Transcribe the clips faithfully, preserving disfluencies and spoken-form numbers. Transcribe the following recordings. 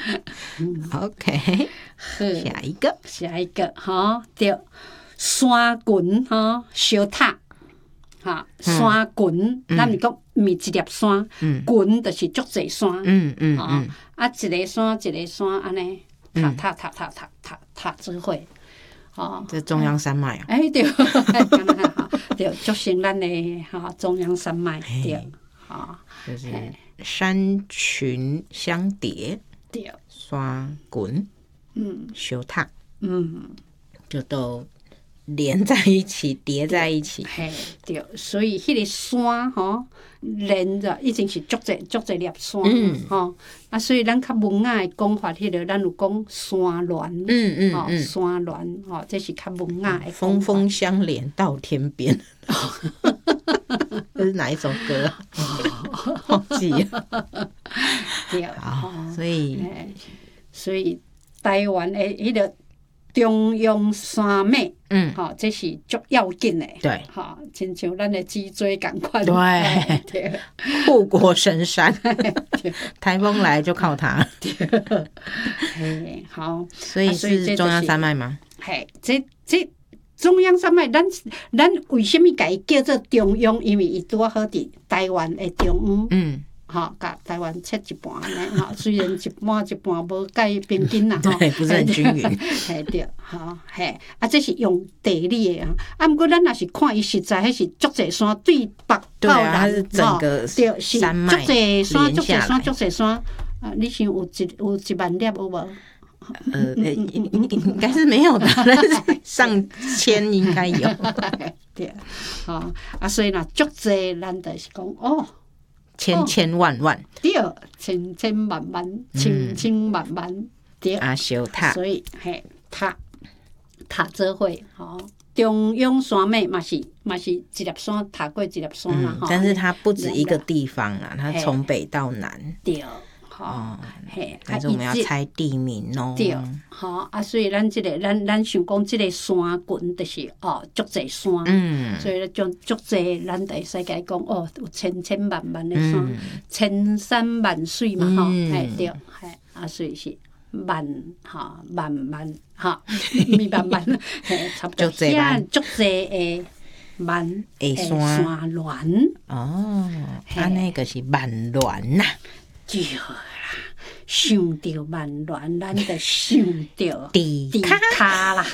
OK， 下一个， 下一个哈，对，山群哈，小塔。哈，山群，咱毋是讲毋是一粒山，群就是足侪山。嗯嗯嗯。啊，一个山一个山安尼，塔塔塔塔塔塔塔做伙。哦， 这中央山脉啊。 哎对，对，足成咱的哈中央山脉对，哈， 就是山群相叠， 对， 山群，嗯，小塔， 嗯， 就都。连在一起，叠在一起。 嘿，对，所以迄个山吼，连着已经是足侪足侪粒山，嗯，吼啊，所以咱较文雅的讲法，迄个咱有讲山峦，嗯嗯吼，山峦，吼，这是较文雅的。 峰峰相连到天边，这是哪一首歌啊？忘记了。 对， 好，所以所以台湾的迄个。中央山脉，嗯，吼，这是足要紧的， 对， 吼，亲像咱的脊椎共款， 对，对，护国神山，台风来就靠它， 嘿，好， 所以是中央山脉吗？ 嘿，这这中央山脉，咱咱为什么甲伊叫做中央？因为伊拄好伫台湾的中央，嗯。吼，甲台湾切一半安尼吼，虽然一半一半无介平均啦，吼， 对，不是很均匀， 嘿对，吼嘿，啊，这是用地理的啊，啊，毋过咱若是看伊实在，迄是足侪山对北到南， 是整个山脉足侪山，足侪山，足侪山，啊，你想有一有一万粒有无？ 呃，应应该是没有的，但是上千应该有， 对，吼啊，所以若足侪，咱就是讲哦。 千千万万， 对，千千万万，千千万万，对。 啊，小塔， 所以嘿，塔塔做伙，吼，中央山脉嘛是嘛是一粒山塔过一粒山啦， 嗯，但是它不止一个地方啦，它从北到南。 对。哦， 嘿，但是我们要猜地名哦。 对，好啊，所以咱这个，咱咱想讲这个山群，就是哦，足侪山，嗯，所以就足侪，咱就会使甲伊讲哦，有千千万万的山，嗯、千山万水嘛，吼、嗯，嘿，对，嘿，啊，所以是万哈万万哈，咪万万，嘿，差不多遐足侪的万的山峦哦，啊，那个是万峦呐。 对啦，想到万峦，咱就想到地卡啦。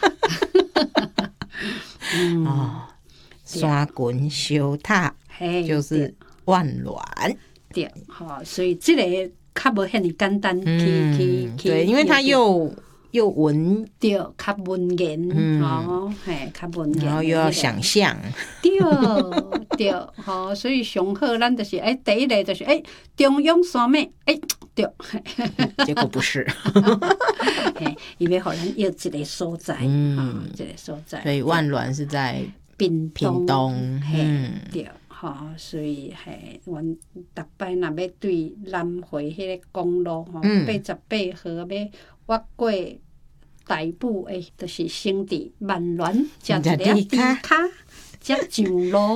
嗯、哦，山群小塔就是万峦。 对，好，所以这个较无遐尼简单去、嗯、去去。 对，因为它又又文， 对，较文言，嗯、哦，嘿，较文言， 然后又要想象。 对对，吼，所以上好，咱就是哎，第一个就是哎，中央山脉，哎，对， 结果不是， 嘿，伊要互咱约一个所在，嗯，一个所在， 所以万峦是在屏屏东， 嘿，对，吼，所以嘿，阮逐摆若要对南回迄个公路吼，八十八号要越过台埔诶，就是先伫万峦，食一个猪卡。才上路，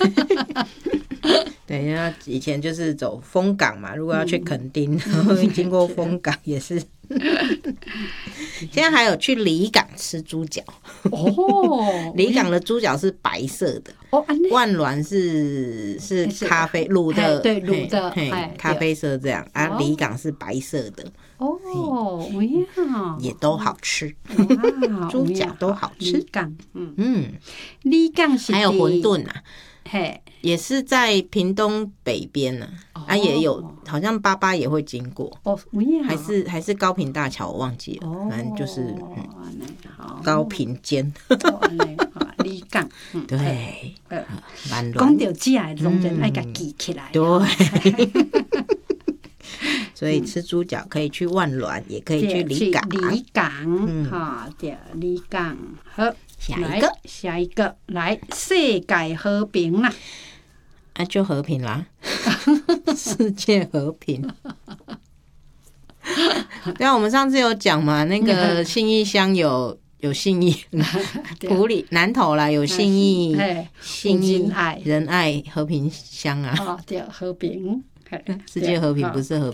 对，因为以前就是走丰港嘛，如果要去垦丁，然后经过丰港也是。现在还有去离港吃猪脚哦，离港的猪脚是白色的哦，万峦是是咖啡卤的， 对卤的， 咖啡色这样啊，离港是白色的哦，哇， 也都好吃，猪脚都好吃。 离港，嗯嗯，离港是还有馄饨啊， 嘿。 也是在屏东北边呢、啊， oh. 啊也有，好像爸爸也会经过，哦、oh, 还是还是高屏大桥，我忘记了，反正、oh. 就是、嗯、高屏间， 离港， 对， 讲到这个拢真爱甲记起来， 对，所以吃猪脚可以去万峦，也可以去离港， 离港，哈，对，离港好。 下一个， 下一个，来世界和平啦， 啊，就和平啦，世界和平。对啊，我们上次有讲嘛，那个信义乡有有信义，埔里南投啦有信义，信义仁爱和平乡啊。 哦，对，和平。 世界和平不是和